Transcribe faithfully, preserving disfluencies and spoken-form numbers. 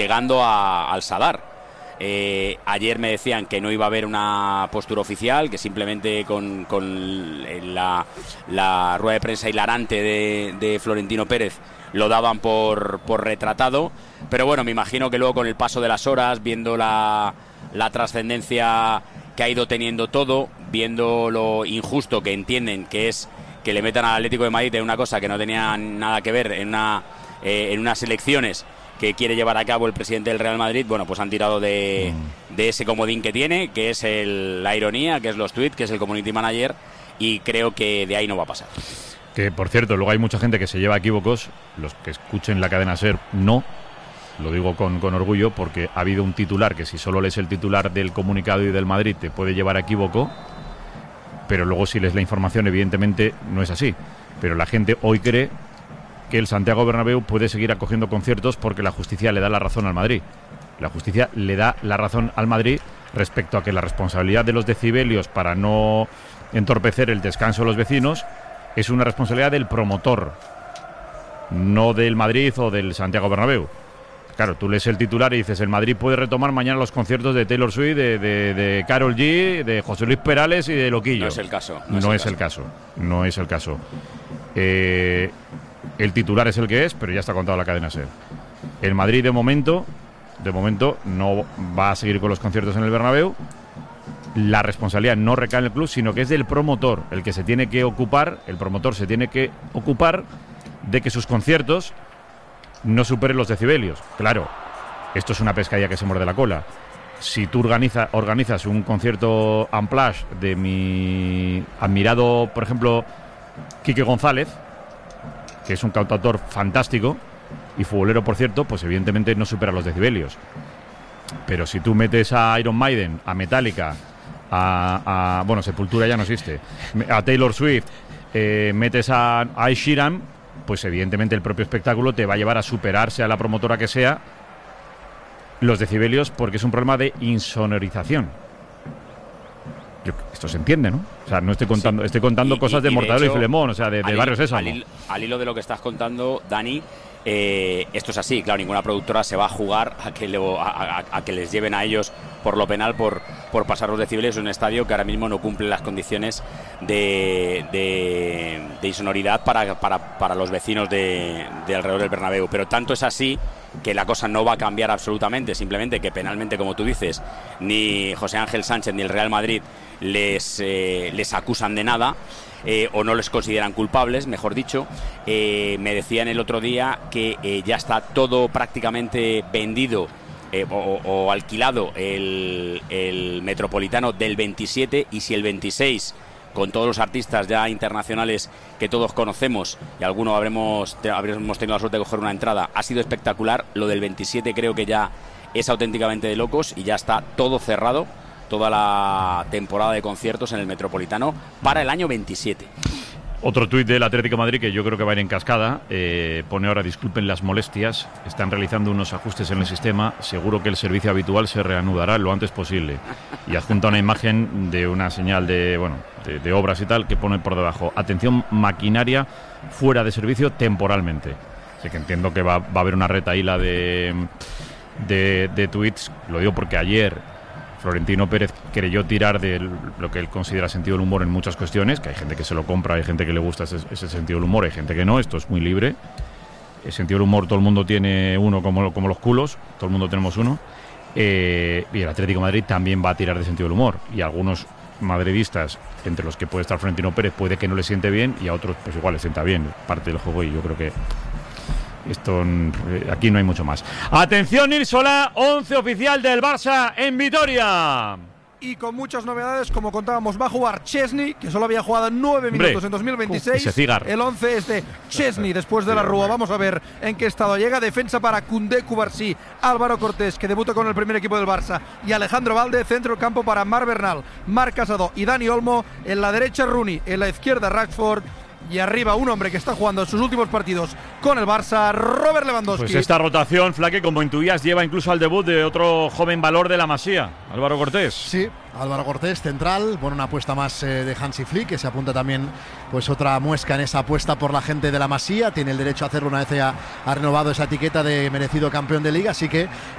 llegando a, al Sadar. Eh, ayer me decían que no iba a haber una postura oficial, que simplemente con, con la, la rueda de prensa hilarante de, de Florentino Pérez lo daban por, por retratado, pero bueno, me imagino que luego con el paso de las horas, viendo la, la trascendencia que ha ido teniendo todo, viendo lo injusto que entienden que es que le metan al Atlético de Madrid en una cosa que no tenía nada que ver en, una, eh, en unas elecciones que quiere llevar a cabo el presidente del Real Madrid, bueno, pues han tirado de, de ese comodín que tiene, que es el, la ironía, que es los tweets, que es el community manager, y creo que de ahí no va a pasar. Que, por cierto, luego hay mucha gente que se lleva equívocos, los que escuchen la cadena SER, no, lo digo con, con orgullo, porque ha habido un titular que si solo lees el titular del comunicado y del Madrid te puede llevar a equívoco, pero luego si lees la información, evidentemente, no es así. Pero la gente hoy cree que el Santiago Bernabéu puede seguir acogiendo conciertos porque la justicia le da la razón al Madrid. La justicia le da la razón al Madrid respecto a que la responsabilidad de los decibelios para no entorpecer el descanso de los vecinos es una responsabilidad del promotor, no del Madrid o del Santiago Bernabéu. Claro, tú lees el titular y dices, el Madrid puede retomar mañana los conciertos de Taylor Swift, de, de, de Karol G, de José Luis Perales y de Loquillo. No es el caso. No, no es, el, es caso. el caso. No es el caso. Eh... El titular es el que es, pero ya está contado la cadena SER. El Madrid de momento, de momento no va a seguir con los conciertos en el Bernabéu. La responsabilidad no recae en el club, sino que es del promotor, el que se tiene que ocupar, el promotor se tiene que ocupar de que sus conciertos no superen los decibelios. Claro, esto es una pescadilla que se muerde la cola. Si tú organiza, organizas un concierto unplugged de mi admirado, por ejemplo, Quique González, que es un cantautor fantástico y futbolero, por cierto, pues evidentemente no supera los decibelios. Pero si tú metes a Iron Maiden, a Metallica, a, a bueno, Sepultura ya no existe, a Taylor Swift, eh, metes a, a Ed Sheeran, pues evidentemente el propio espectáculo te va a llevar a superarse a la promotora que sea los decibelios, porque es un problema de insonorización. Yo, esto se entiende, ¿no? O sea, no estoy contando, sí. estoy contando y, cosas y, de Mortadelo y Filemón, o sea, de, de Barrio Sésamo. Al hilo, al hilo de lo que estás contando, Dani, eh, esto es así, claro, ninguna productora se va a jugar a que, le, a, a, a que les lleven a ellos por lo penal por, por pasar los decibelios en un estadio que ahora mismo no cumple las condiciones de, de, de insonoridad para, para, para los vecinos de, de alrededor del Bernabéu. Pero tanto es así que la cosa no va a cambiar absolutamente, simplemente que penalmente, como tú dices, ni José Ángel Sánchez ni el Real Madrid les, eh, les acusan de nada, eh, o no les consideran culpables, mejor dicho. Eh, me decían el otro día que eh, ya está todo prácticamente vendido eh, o, o alquilado el, el Metropolitano del veintisiete, y si el veintiséis, con todos los artistas ya internacionales que todos conocemos, y algunos habremos, habremos tenido la suerte de coger una entrada, ha sido espectacular. Lo del veintisiete creo que ya es auténticamente de locos, y ya está todo cerrado, toda la temporada de conciertos en el Metropolitano para el año veintisiete. Otro tuit del Atlético de Madrid que yo creo que va a ir en cascada, eh, pone ahora: disculpen las molestias, están realizando unos ajustes en el sistema, seguro que el servicio habitual se reanudará lo antes posible. Y adjunta una imagen de una señal de, bueno, de, de obras y tal, que pone por debajo: atención, maquinaria fuera de servicio temporalmente. Así que entiendo que va, va a haber una retaíla de, de, de tuits. Lo digo porque ayer Florentino Pérez creyó tirar de lo que él considera sentido del humor en muchas cuestiones, que hay gente que se lo compra, hay gente que le gusta ese, ese sentido del humor, hay gente que no, esto es muy libre. El sentido del humor todo el mundo tiene uno, como, como los culos, todo el mundo tenemos uno, eh, y el Atlético de Madrid también va a tirar de sentido del humor, y a algunos madridistas, entre los que puede estar Florentino Pérez, puede que no le siente bien, y a otros pues igual le sienta bien, parte del juego, y yo creo que esto, aquí no hay mucho más. Atención, Irsola, once oficial del Barça en Vitoria. Y con muchas novedades, como contábamos, va a jugar Chesney, que solo había jugado nueve minutos Hombre, en dos mil veintiséis. Ese cigar. El once es de Chesney después de la Rúa. Vamos a ver en qué estado llega. Defensa para Koundé, Cubarsí, Álvaro Cortés, que debuta con el primer equipo del Barça, y Alejandro Valde. Centro del campo para Marc Bernal, Marc Casado y Dani Olmo. En la derecha Rooney, en la izquierda Rashford. Y arriba un hombre que está jugando sus últimos partidos con el Barça, Robert Lewandowski. Pues esta rotación, Flaque, como intuías, lleva incluso al debut de otro joven valor de la Masía, Álvaro Cortés. Sí, Álvaro Cortés, central, bueno, una apuesta más eh, de Hansi Flick, que se apunta también, pues otra muesca en esa apuesta por la gente de la Masía, tiene el derecho a hacerlo una vez ya ha renovado esa etiqueta de merecido campeón de Liga, así que